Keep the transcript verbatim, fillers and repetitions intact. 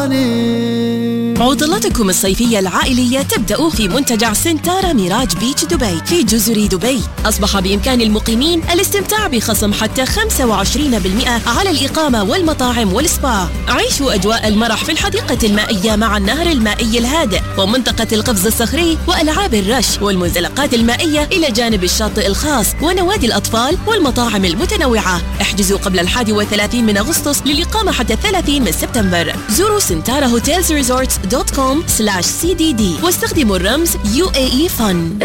عطلاتكم الصيفية العائلية تبدأ في منتجع سنتارا ميراج بيتش دبي في جزر دبي. أصبح بإمكان المقيمين الاستمتاع بخصم حتى خمسة وعشرين بالمئة على الإقامة والمطاعم والسبا. عيشوا أجواء المرح في الحديقة المائية مع النهر المائي الهادئ ومنطقة القفز الصخري وألعاب الرش والمنزلقات المائية إلى جانب الشاطئ الخاص ونوادي الأطفال والمطاعم المتنوعة. احجزوا قبل الحادي والثلاثين من أغسطس للإقامة حتى الثلاثين من سبتمبر. زوروا سنتارا هوتيلز ريزورتس دوت كوم سلاش سي دي دي واستخدموا الرمز يو اي اي فن.